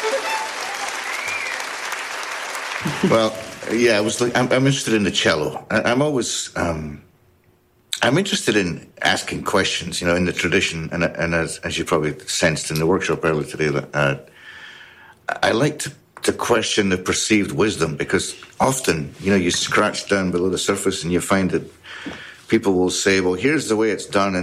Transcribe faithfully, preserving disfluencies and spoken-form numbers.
Well, yeah, I was. Like, I'm, I'm interested in the cello. I, I'm always. Um, I'm interested in asking questions, you know, in the tradition, and and as as you probably sensed in the workshop earlier today, that uh, I like to, to question the perceived wisdom, because often, you know, you scratch down below the surface and you find that people will say, "Well, here's the way it's done," and